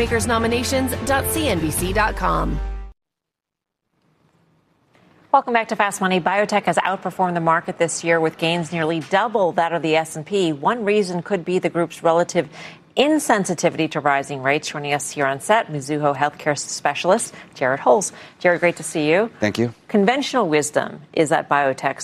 newsmakersnominations.cnbc.com. Welcome back to Fast Money. Biotech has outperformed the market this year with gains nearly double that of the S&P. One reason could be the group's relative insensitivity to rising rates. Joining us here on set, Mizuho healthcare specialist Jared Holz. Jared, great to see you. Thank you. Conventional wisdom is that biotechs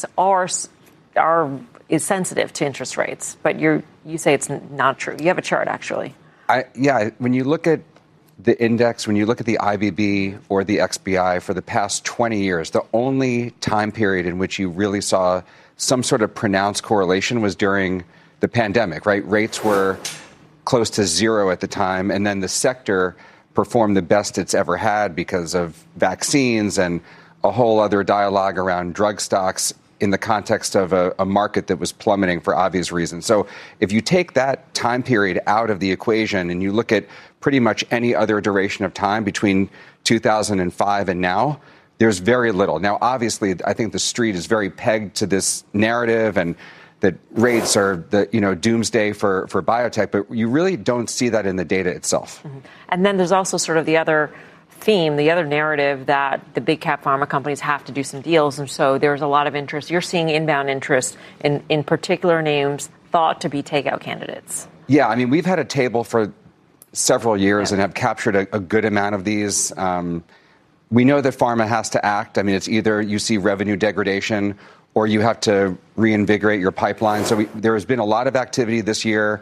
is sensitive to interest rates, but you say it's not true. You have a chart, actually. When you look at the index, when you look at the IBB or the XBI for the past 20 years, the only time period in which you really saw some sort of pronounced correlation was during the pandemic, right? Rates were close to zero at the time, and then the sector performed the best it's ever had because of vaccines and a whole other dialogue around drug stocks in the context of a market that was plummeting for obvious reasons. So if you take that time period out of the equation and you look at pretty much any other duration of time between 2005 and now, there's very little. Now, obviously, I think the street is very pegged to this narrative and that rates are the doomsday for biotech, but you really don't see that in the data itself. Mm-hmm. And then there's also sort of the other theme, the other narrative that the big cap pharma companies have to do some deals. And so there's a lot of interest. You're seeing inbound interest in particular names thought to be takeout candidates. Yeah, I mean, we've had a table for several years and have captured a good amount of these. We know that pharma has to act. I mean, it's either you see revenue degradation or you have to reinvigorate your pipeline. So there has been a lot of activity this year.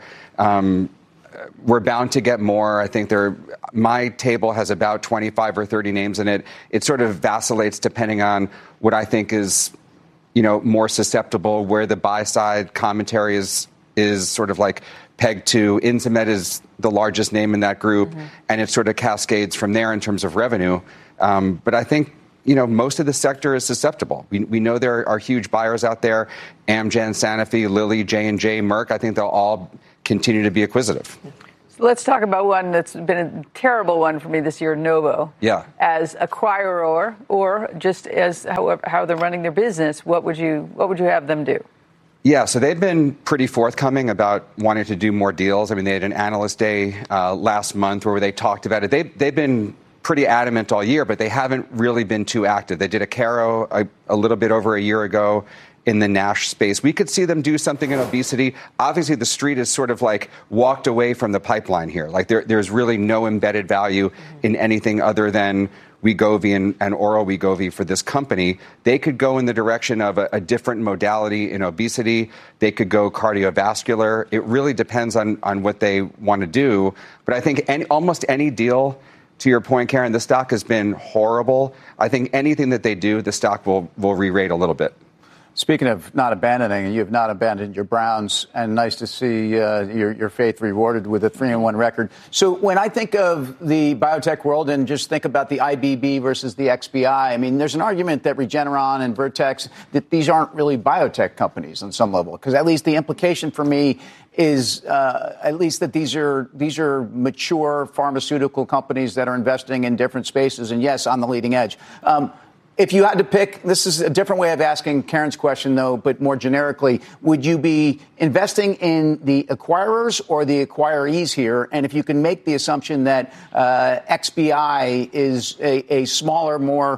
We're bound to get more. I think my table has about 25 or 30 names in it. It sort of vacillates depending on what I think is, more susceptible, where the buy side commentary is sort of like pegged to. Insmed is the largest name in that group, and it sort of cascades from there in terms of revenue. But I think, most of the sector is susceptible. We know there are huge buyers out there. Amgen, Sanofi, Lilly, J&J, Merck. I think they'll all continue to be acquisitive. So let's talk about one that's been a terrible one for me this year, Novo. Yeah. As acquirer or just as how they're running their business, what would you have them do? Yeah, so they've been pretty forthcoming about wanting to do more deals. I mean, they had an analyst day last month where they talked about it. They've been pretty adamant all year, but they haven't really been too active. They did a Caro a little bit over a year ago in the NASH space. We could see them do something in obesity. Obviously, the street has sort of like walked away from the pipeline here. Like there's really no embedded value in anything other than Wegovy and oral Wegovy for this company. They could go in the direction of a different modality in obesity. They could go cardiovascular. It really depends on what they want to do. But I think almost any deal, to your point, Karen, the stock has been horrible. I think anything that they do, the stock will re-rate a little bit. Speaking of not abandoning, you have not abandoned your Browns, and nice to see your faith rewarded with a 3-1 record. So when I think of the biotech world and just think about the IBB versus the XBI, I mean, there's an argument that Regeneron and Vertex, that these aren't really biotech companies on some level, because at least the implication for me is at least that these are mature pharmaceutical companies that are investing in different spaces and, yes, on the leading edge. If you had to pick, this is a different way of asking Karen's question, though, but more generically, would you be investing in the acquirers or the acquirees here? And if you can make the assumption that XBI is a smaller, more,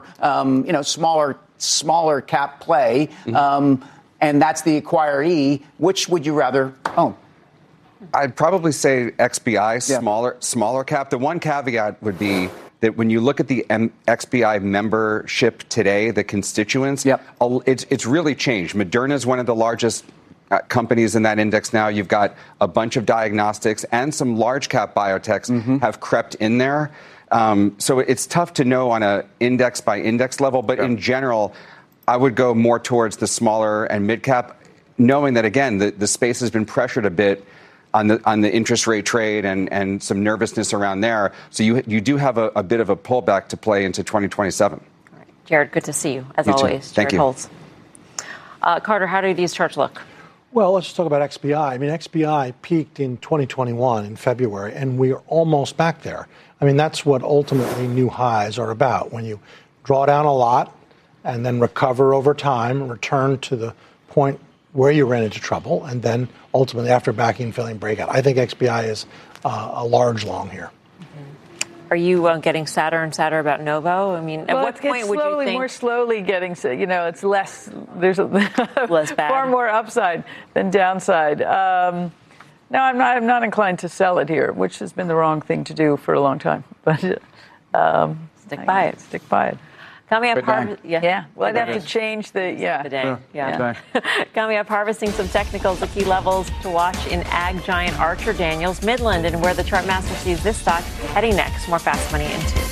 smaller cap play, and that's the acquiree, which would you rather own? I'd probably say XBI, smaller cap. The one caveat would be that when you look at the XBI membership today, the constituents, it's really changed. Moderna is one of the largest companies in that index now. You've got a bunch of diagnostics and some large cap biotechs have crept in there. So it's tough to know on a index by index level. But in general, I would go more towards the smaller and mid cap, knowing that, again, the space has been pressured a bit on the interest rate trade and some nervousness around there. So you do have a bit of a pullback to play into 2027. All right. Jared, good to see you, as always. Thank you. Holz. Carter, how do these charts look? Well, let's just talk about XBI. I mean, XBI peaked in 2021 in February, and we are almost back there. I mean, that's what ultimately new highs are about. When you draw down a lot and then recover over time, return to the point where you ran into trouble, and then ultimately after backing and filling breakout. I think XBI is a large long here. Are you getting sadder and sadder about Novo? I mean, at what point would you think? More slowly getting, it's less, there's less bad. Far more upside than downside. No, I'm not inclined to sell it here, which has been the wrong thing to do for a long time. But stick by it. Stick by it. Coming up, Well, I'd have to change the day. Coming up, harvesting some technicals, the key levels to watch in ag giant Archer Daniels Midland, and where the chart master sees this stock heading next. More Fast Money in 2.